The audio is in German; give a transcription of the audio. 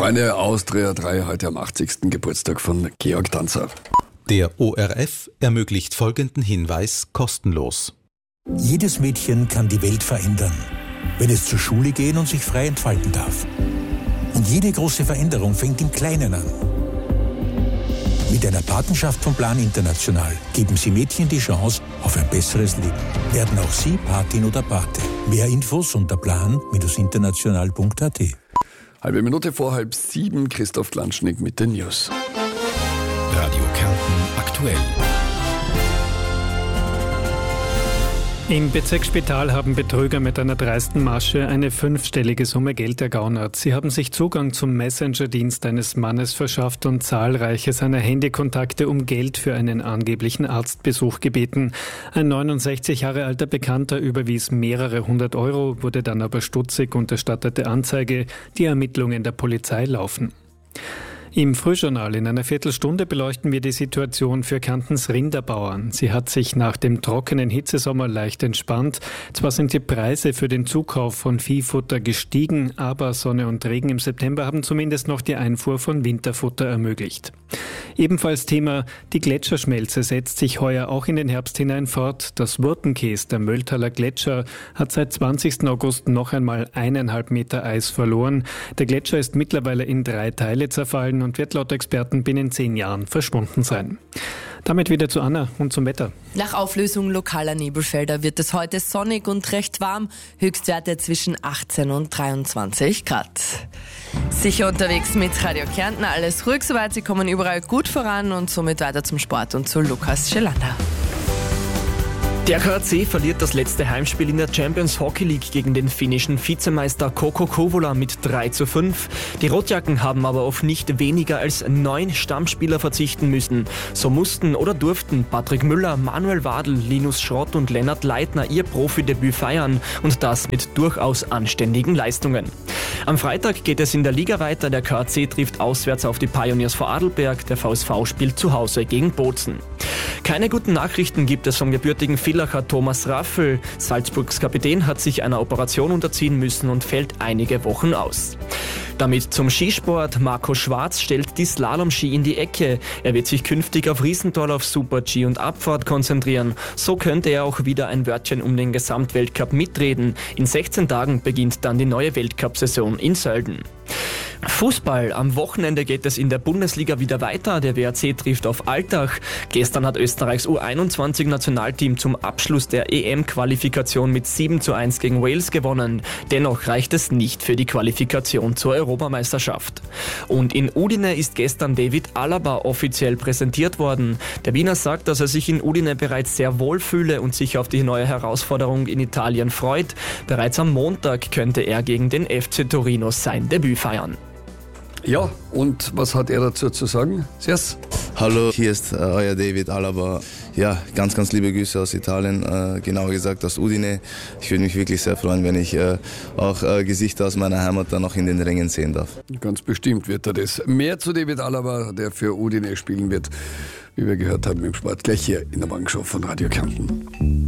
Freunde, Austria 3 heute am 80. Geburtstag von Georg Danzer. Der ORF ermöglicht folgenden Hinweis kostenlos. Jedes Mädchen kann die Welt verändern, wenn es zur Schule gehen und sich frei entfalten darf. Und jede große Veränderung fängt im Kleinen an. Mit einer Patenschaft von Plan International geben Sie Mädchen die Chance auf ein besseres Leben. Werden auch Sie Patin oder Pate. Mehr Infos unter plan-international.at. Halbe Minute vor 6:30, Christoph Glanschnig mit den News. Radio Kärnten aktuell. Im Bezirksspital haben Betrüger mit einer dreisten Masche eine 5-stellige Summe Geld ergaunert. Sie haben sich Zugang zum Messenger-Dienst eines Mannes verschafft und zahlreiche seiner Handykontakte um Geld für einen angeblichen Arztbesuch gebeten. Ein 69 Jahre alter Bekannter überwies mehrere 100 €, wurde dann aber stutzig und erstattete Anzeige. Die Ermittlungen der Polizei laufen. Im Frühjournal in einer Viertelstunde beleuchten wir die Situation für Kärntens Rinderbauern. Sie hat sich nach dem trockenen Hitzesommer leicht entspannt. Zwar sind die Preise für den Zukauf von Viehfutter gestiegen, aber Sonne und Regen im September haben zumindest noch die Einfuhr von Winterfutter ermöglicht. Ebenfalls Thema: die Gletscherschmelze setzt sich heuer auch in den Herbst hinein fort. Das Wurtenkäs, der Mölltaler Gletscher, hat seit 20. August noch einmal 1,5 Meter Eis verloren. Der Gletscher ist mittlerweile in 3 Teile zerfallen und wird laut Experten binnen 10 Jahren verschwunden sein. Damit wieder zu Anna und zum Wetter. Nach Auflösung lokaler Nebelfelder wird es heute sonnig und recht warm. Höchstwerte zwischen 18 und 23 Grad. Sicher unterwegs mit Radio Kärnten. Alles ruhig soweit. Sie kommen überall gut voran und somit weiter zum Sport und zu Lukas Schelander. Der KAC verliert das letzte Heimspiel in der Champions Hockey League gegen den finnischen Vizemeister KK Kouvola mit 3:5. Die Rotjacken haben aber auf nicht weniger als 9 Stammspieler verzichten müssen. So mussten oder durften Patrick Müller, Manuel Wadl, Linus Schrott und Lennart Leitner ihr Profidebüt feiern und das mit durchaus anständigen Leistungen. Am Freitag geht es in der Liga weiter. Der KAC trifft auswärts auf die Pioneers Vorarlberg. Der VSV spielt zu Hause gegen Bozen. Keine guten Nachrichten gibt es vom gebürtigen Villacher Thomas Raffel. Salzburgs Kapitän hat sich einer Operation unterziehen müssen und fällt einige Wochen aus. Damit zum Skisport. Marco Schwarz stellt die Slalom-Ski in die Ecke. Er wird sich künftig auf Riesental, auf Super-G und Abfahrt konzentrieren. So könnte er auch wieder ein Wörtchen um den Gesamtweltcup mitreden. In 16 Tagen beginnt dann die neue Weltcup-Saison in Sölden. Fußball. Am Wochenende geht es in der Bundesliga wieder weiter. Der WRC trifft auf Altach. Gestern hat Österreichs U21-Nationalteam zum Abschluss der EM-Qualifikation mit 7:1 gegen Wales gewonnen. Dennoch reicht es nicht für die Qualifikation zur Europameisterschaft. Und in Udine ist gestern David Alaba offiziell präsentiert worden. Der Wiener sagt, dass er sich in Udine bereits sehr wohl fühle und sich auf die neue Herausforderung in Italien freut. Bereits am Montag könnte er gegen den FC Torino sein Debüt feiern. Ja, und was hat er dazu zu sagen? Servus. Hallo, hier ist euer David Alaba. Ja, ganz, ganz liebe Grüße aus Italien, genauer gesagt aus Udine. Ich würde mich wirklich sehr freuen, wenn ich auch Gesichter aus meiner Heimat dann noch in den Rängen sehen darf. Ganz bestimmt wird er das. Mehr zu David Alaba, der für Udine spielen wird, wie wir gehört haben im Sport, gleich hier in der Morgenshow von Radio Kärnten.